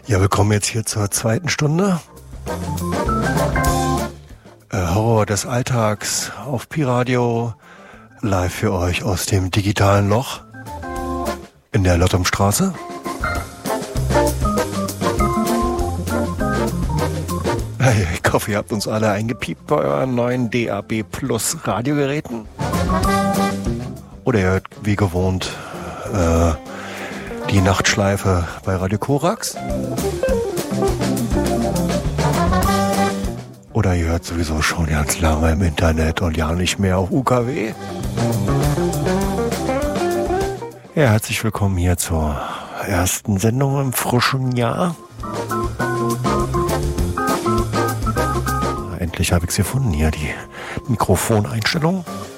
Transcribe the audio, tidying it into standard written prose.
Ja, willkommen jetzt hier zur zweiten Stunde. Horror des Alltags auf Pi-Radio, live für euch aus dem digitalen Loch in der Lottumstraße. Ich hoffe, ihr habt uns alle eingepiept bei euren neuen DAB Plus Radiogeräten. Oder ihr hört wie gewohnt die Nachtschleife bei Radio Korax. Oder ihr hört sowieso schon ganz lange im Internet und ja nicht mehr auf UKW. Ja, herzlich willkommen hier zur ersten Sendung im frischen Jahr. Endlich habe ich es gefunden, hier die Mikrofoneinstellung.